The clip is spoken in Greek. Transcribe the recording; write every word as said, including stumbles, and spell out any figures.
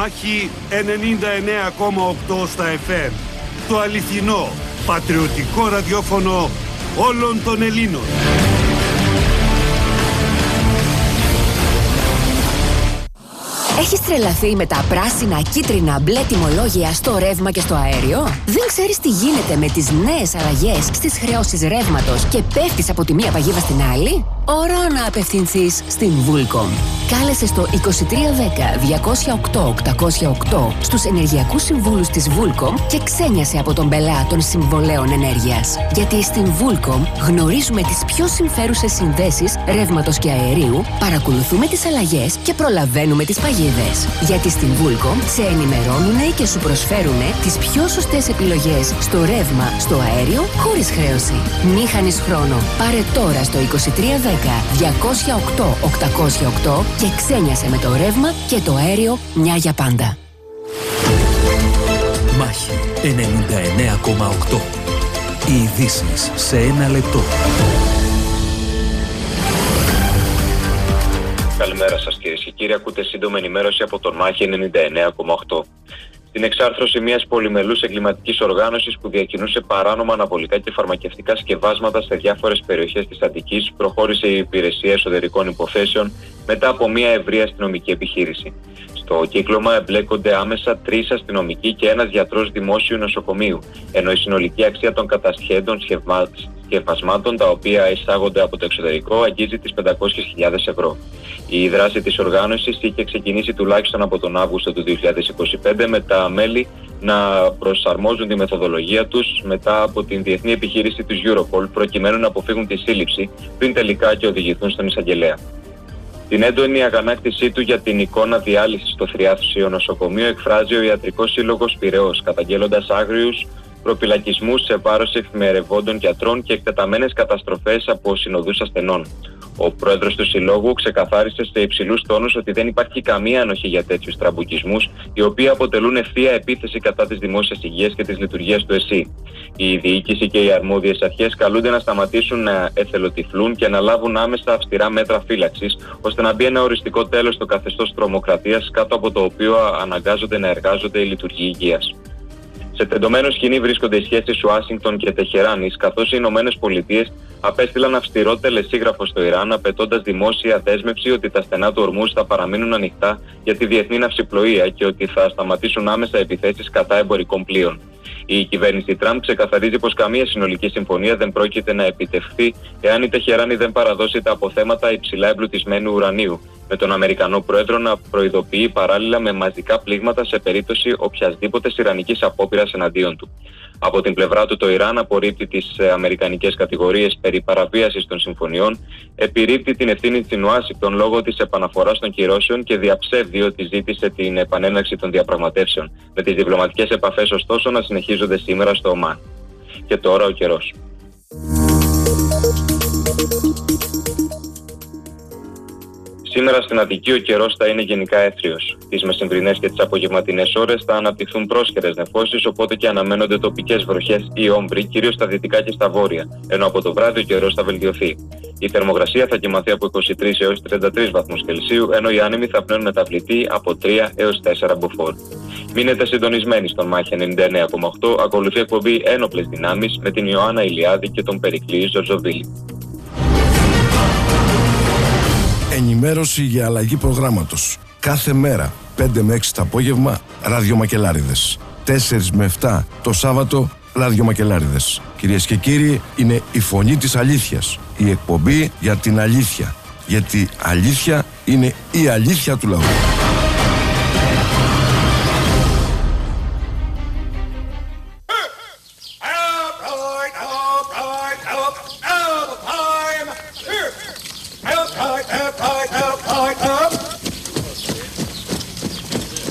Μάχη ενενήντα εννέα κόμμα οκτώ στα εφ εμ. Το αληθινό, πατριωτικό ραδιόφωνο όλων των Ελλήνων. Έχεις τρελαθεί με τα πράσινα, κίτρινα, μπλε τιμολόγια στο ρεύμα και στο αέριο? Δεν ξέρεις τι γίνεται με τις νέες αλλαγές στις χρεώσεις ρεύματος και πέφτεις από τη μία παγίδα στην άλλη? Ώρα να απευθυνθείς στην Vulcom. Κάλεσε στο είκοσι τρία δέκα διακόσια οκτώ οκτακόσια οκτώ στους ενεργειακούς συμβούλους της Vulcom και ξένιασε από τον πελά των συμβολέων ενέργειας. Γιατί στην Vulcom γνωρίζουμε τις πιο συμφέρουσες συνδέσεις ρεύματος και αερίου, παρακολουθούμε τις αλλαγές και προλαβαίνουμε τις παγίδες. Γιατί στην Vulcom σε ενημερώνουνε και σου προσφέρουνε τις πιο σωστές επιλογές στο ρεύμα, στο αέριο, χωρίς χρέωση. Μη χάνεις χρόνο. Πάρε τώρα στο είκοσι τρία δέκα διακόσια οκτώ οκτακόσια οκτώ και ξένιασε με το ρεύμα και το αέριο μια για πάντα. Μάχη ενενήντα εννέα κόμμα οκτώ. Οι ειδήσεις σε ένα λεπτό. Καλημέρα σας κυρίες και κύριοι. Ακούτε σύντομη ενημέρωση από τον Μάχη ενενήντα εννέα κόμμα οκτώ. Στην εξάρθρωση μιας πολυμελούς εγκληματικής οργάνωσης που διακινούσε παράνομα αναβολικά και φαρμακευτικά σκευάσματα σε διάφορες περιοχές της Αττικής, προχώρησε η Υπηρεσία Εσωτερικών Υποθέσεων μετά από μια ευρεία αστυνομική επιχείρηση. Στο κύκλωμα εμπλέκονται άμεσα τρεις αστυνομικοί και ένας γιατρός δημόσιου νοσοκομείου, ενώ η συνολική αξία των κατασχέντων σκευασμάτων, τα οποία εισάγονται από το εξωτερικό, αγγίζει τις πεντακόσιες χιλιάδες ευρώ. Η δράση της οργάνωσης είχε ξεκινήσει τουλάχιστον από τον Αύγουστο του δύο χιλιάδες είκοσι πέντε, με τα μέλη να προσαρμόζουν τη μεθοδολογία τους μετά από την διεθνή επιχείρηση της Europol, προκειμένου να αποφύγουν τη σύλληψη πριν τελικά και οδηγηθούν στον εισαγγελέα. Την έντονη αγανάκτησή του για την εικόνα διάλυσης στο Θριάσιο νοσοκομείο εκφράζει ο Ιατρικός Σύλλογος Πειραιώς, καταγγέλλοντας άγριους προπυλακισμούς σε βάρος εφημερευόντων γιατρών και εκτεταμένες καταστροφές από συνοδούς ασθενών. Ο πρόεδρος του Συλλόγου ξεκαθάρισε σε υψηλούς τόνους ότι δεν υπάρχει καμία ανοχή για τέτοιους τραμπουκισμούς, οι οποίοι αποτελούν ευθεία επίθεση κατά της δημόσιας υγείας και της λειτουργίας του ΕΣΥ. Η διοίκηση και οι αρμόδιες αρχές καλούνται να σταματήσουν να εθελοτυφλούν και να λάβουν άμεσα αυστηρά μέτρα φύλαξης, ώστε να μπει ένα οριστικό τέλος στο καθεστώς τρομοκρατίας, κάτω από το οποίο αναγκάζονται να εργάζονται οι λειτουργοί υγείας. Σε τεντωμένο σκηνή βρίσκονται οι σχέσεις Ουάσιγκτον και Τεχεράνης, καθώς οι Ηνωμένες Πολιτείες απέστειλαν αυστηρό τελεσίγραφο στο Ιράν, απαιτώντας δημόσια δέσμευση ότι τα στενά του Ορμούζ θα παραμείνουν ανοιχτά για τη διεθνή ναυσιπλοεία και ότι θα σταματήσουν άμεσα επιθέσεις κατά εμπορικών πλοίων. Η κυβέρνηση Τραμπ ξεκαθαρίζει πως καμία συνολική συμφωνία δεν πρόκειται να επιτευχθεί εάν η Τεχεράνη δεν παραδώσει τα αποθέματα υψηλά εμπλουτισμένου ουρανίου, με τον Αμερικανό πρόεδρο να προειδοποιεί παράλληλα με μαζικά πλήγματα σε περίπτωση οποιασδήποτε ιρανικής απόπειρας εναντίον του. Από την πλευρά του, το Ιράν απορρίπτει τις αμερικανικές κατηγορίες περί παραβίασης των συμφωνιών, επιρρίπτει την ευθύνη στην Ουάσιγκτον λόγω της επαναφοράς των κυρώσεων και διαψεύδει ότι ζήτησε την επανέναρξη των διαπραγματεύσεων, με τις διπλωματικές επαφές ωστόσο να συνεχίζονται σήμερα στο Ομάν. Και τώρα ο καιρός. Σήμερα στην Αττική ο καιρός θα είναι γενικά έθριος. Τις μεσημβρινές και τις απογευματινές ώρες θα αναπτυχθούν πρόσχερες νεφώσεις, οπότε και αναμένονται τοπικές βροχές ή όμβροι, κυρίως στα δυτικά και στα βόρεια, ενώ από το βράδυ ο καιρός θα βελτιωθεί. Η θερμοκρασία θα κοιμαθεί από είκοσι τρεις έως τριάντα τρεις βαθμούς Κελσίου, ενώ οι άνεμοι θα πνέουν μεταβλητή από τρία έως τέσσερα μποφόρ. Μείνετε συντονισμένοι στον Μάχη ενενήντα εννέα κόμμα οκτώ, ακολουθεί εκπομπή Ένοπλες Δυνάμεις με την Ιωάννα Ηλιάδη και τον Περικλή Ζορζοβίλη. Ενημέρωση για αλλαγή προγράμματος. Κάθε μέρα, πέντε με έξι το απόγευμα, ραδιομακελάριδες. τέσσερα με επτά το Σάββατο, ραδιομακελάριδες. Κυρίες και κύριοι, είναι η φωνή της αλήθειας. Η εκπομπή για την αλήθεια. Γιατί αλήθεια είναι η αλήθεια του λαού.